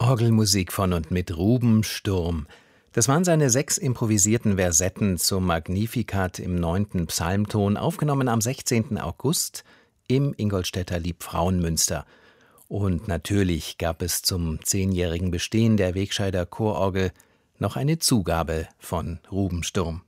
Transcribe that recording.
Orgelmusik von und mit Ruben Sturm. Das waren seine 6 improvisierten Versetten zum Magnificat im 9. Psalmton, aufgenommen am 16. August im Ingolstädter Liebfrauenmünster. Und natürlich gab es zum 10-jährigen Bestehen der Wegscheider Chororgel noch eine Zugabe von Ruben Sturm.